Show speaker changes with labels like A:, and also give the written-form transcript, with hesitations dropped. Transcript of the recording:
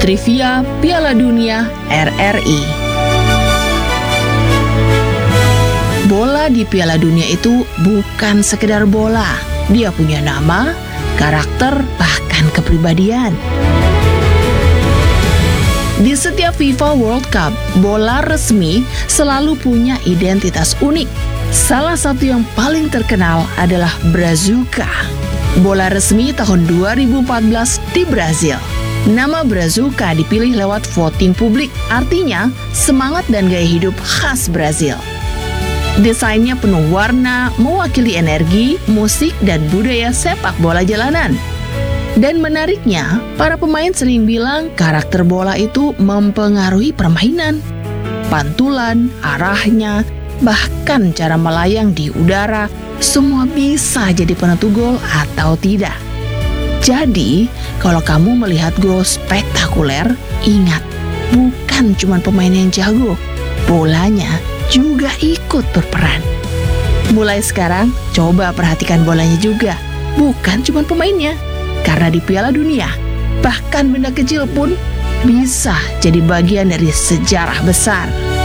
A: Trivia Piala Dunia RRI. Bola di Piala Dunia itu bukan sekedar bola. Dia punya nama, karakter, bahkan kepribadian. Di setiap FIFA World Cup, bola resmi selalu punya identitas unik. Salah satu yang paling terkenal adalah Brazuca, bola resmi tahun 2014 di Brazil. Nama Brazuca dipilih lewat voting publik, artinya semangat dan gaya hidup khas Brazil. Desainnya penuh warna, mewakili energi, musik, dan budaya sepak bola jalanan. Dan menariknya, para pemain sering bilang karakter bola itu mempengaruhi permainan. Pantulan, arahnya, bahkan cara melayang di udara, semua bisa jadi penentu gol atau tidak. Jadi, kalau kamu melihat gol spektakuler, ingat, bukan cuma pemain yang jago, bolanya juga ikut berperan. Mulai sekarang, coba perhatikan bolanya juga, bukan cuma pemainnya. Karena di Piala Dunia, bahkan benda kecil pun bisa jadi bagian dari sejarah besar.